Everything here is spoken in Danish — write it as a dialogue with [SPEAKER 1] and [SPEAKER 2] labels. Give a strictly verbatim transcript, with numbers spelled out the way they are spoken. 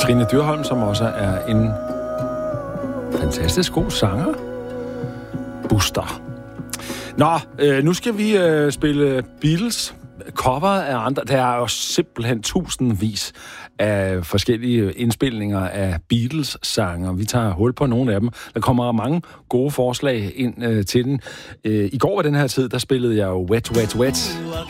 [SPEAKER 1] Trine Dyrholm, som også er en fantastisk god sanger. Buster. Nå, øh, nu skal vi øh, spille Beatles cover af andre. Der er jo simpelthen tusindvis af forskellige indspilninger af Beatles-sanger. Vi tager hul på nogle af dem. Der kommer mange gode forslag ind øh, til den. Øh, I går var den her tid, der spillede jeg jo Wet, Wet, Wet.